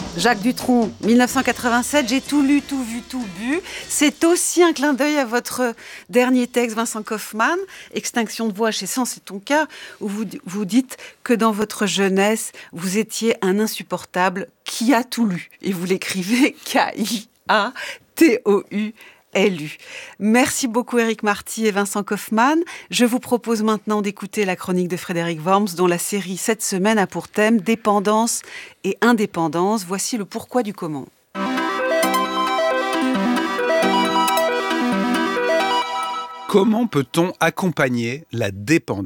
Jacques Dutronc, 1987, j'ai tout lu, tout vu, tout bu. C'est aussi un clin d'œil à votre dernier texte, Vincent Kaufmann, Extinction de voix chez Sens et ton cœur, où vous dites que dans votre jeunesse, vous étiez un insupportable qui a tout lu. Et vous l'écrivez K-I-A-T-O-U. Élu. Merci beaucoup Éric Marty et Vincent Kaufmann. Je vous propose maintenant d'écouter la chronique de Frédéric Worms dont la série cette semaine a pour thème dépendance et indépendance. Voici le pourquoi du comment. Comment peut-on accompagner la dépendance ?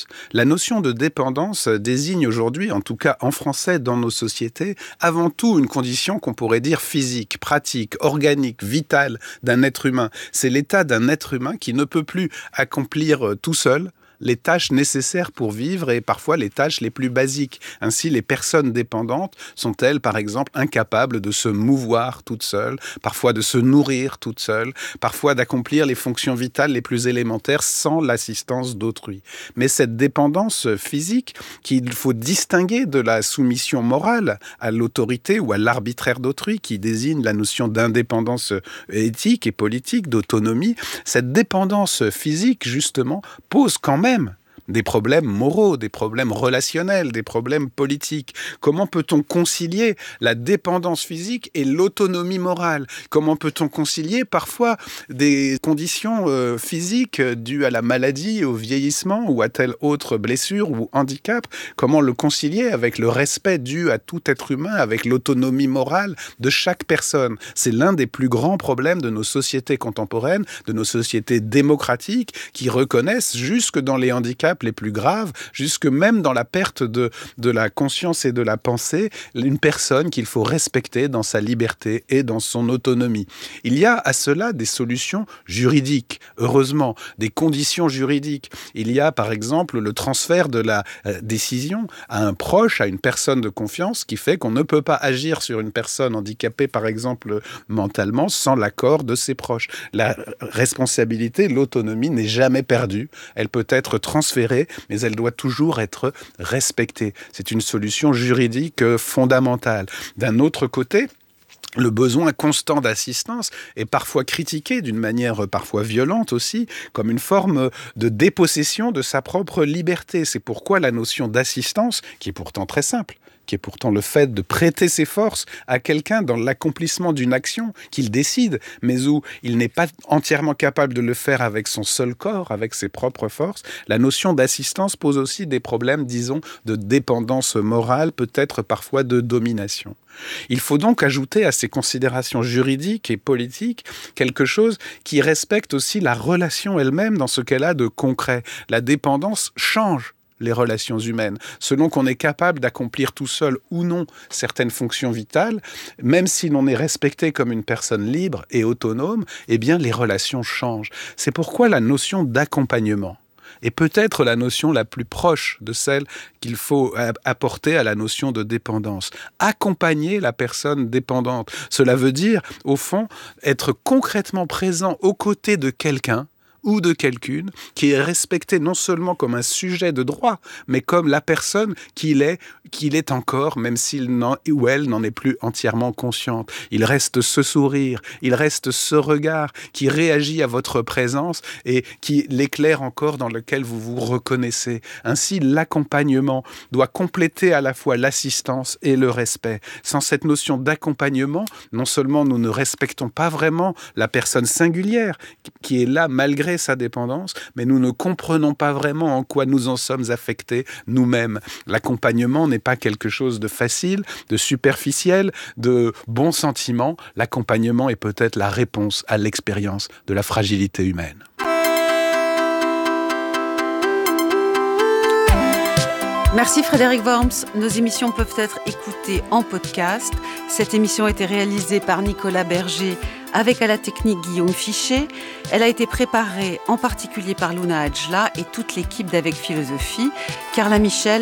La notion de dépendance désigne aujourd'hui, en tout cas en français dans nos sociétés, avant tout une condition qu'on pourrait dire physique, pratique, organique, vitale d'un être humain. C'est l'état d'un être humain qui ne peut plus accomplir tout seul les tâches nécessaires pour vivre et parfois les tâches les plus basiques. Ainsi, les personnes dépendantes sont-elles, par exemple, incapables de se mouvoir toutes seules, parfois de se nourrir toutes seules, parfois d'accomplir les fonctions vitales les plus élémentaires sans l'assistance d'autrui. Mais cette dépendance physique, qu'il faut distinguer de la soumission morale à l'autorité ou à l'arbitraire d'autrui, qui désigne la notion d'indépendance éthique et politique, d'autonomie, cette dépendance physique, justement, pose quand même des problèmes moraux, des problèmes relationnels, des problèmes politiques. Comment peut-on concilier la dépendance physique et l'autonomie morale ? Comment peut-on concilier parfois des conditions physiques dues à la maladie, au vieillissement ou à telle autre blessure ou handicap ? Comment le concilier avec le respect dû à tout être humain, avec l'autonomie morale de chaque personne ? C'est l'un des plus grands problèmes de nos sociétés contemporaines, de nos sociétés démocratiques, qui reconnaissent jusque dans les handicaps les plus graves, jusque même dans la perte de la conscience et de la pensée, une personne qu'il faut respecter dans sa liberté et dans son autonomie. Il y a à cela des solutions juridiques, heureusement, des conditions juridiques. Il y a par exemple le transfert de la décision à un proche, à une personne de confiance, qui fait qu'on ne peut pas agir sur une personne handicapée, par exemple mentalement, sans l'accord de ses proches. La responsabilité, l'autonomie n'est jamais perdue. Elle peut être transférée, mais elle doit toujours être respectée. C'est une solution juridique fondamentale. D'un autre côté, le besoin constant d'assistance est parfois critiqué d'une manière parfois violente aussi, comme une forme de dépossession de sa propre liberté. C'est pourquoi la notion d'assistance, qui est pourtant très simple, qui est pourtant le fait de prêter ses forces à quelqu'un dans l'accomplissement d'une action qu'il décide, mais où il n'est pas entièrement capable de le faire avec son seul corps, avec ses propres forces. La notion d'assistance pose aussi des problèmes, disons, de dépendance morale, peut-être parfois de domination. Il faut donc ajouter à ces considérations juridiques et politiques quelque chose qui respecte aussi la relation elle-même dans ce qu'elle a de concret. La dépendance change les relations humaines. Selon qu'on est capable d'accomplir tout seul ou non certaines fonctions vitales, même si l'on est respecté comme une personne libre et autonome, eh bien les relations changent. C'est pourquoi la notion d'accompagnement est peut-être la notion la plus proche de celle qu'il faut apporter à la notion de dépendance. Accompagner la personne dépendante. Cela veut dire, au fond, être concrètement présent aux côtés de quelqu'un ou de quelqu'une qui est respecté non seulement comme un sujet de droit, mais comme la personne qu'il est encore, même s'il ou elle n'en est plus entièrement consciente. Il reste ce sourire, il reste ce regard qui réagit à votre présence et qui l'éclaire encore, dans lequel vous vous reconnaissez. Ainsi, l'accompagnement doit compléter à la fois l'assistance et le respect. Sans cette notion d'accompagnement, non seulement nous ne respectons pas vraiment la personne singulière qui est là malgré sa dépendance, mais nous ne comprenons pas vraiment en quoi nous en sommes affectés nous-mêmes. L'accompagnement n'est pas quelque chose de facile, de superficiel, de bon sentiment. L'accompagnement est peut-être la réponse à l'expérience de la fragilité humaine. Merci Frédéric Worms. Nos émissions peuvent être écoutées en podcast. Cette émission a été réalisée par Nicolas Berger avec à la technique Guillaume Fichet. Elle a été préparée en particulier par Luna Adjla et toute l'équipe d'Avec Philosophie. Carla Michel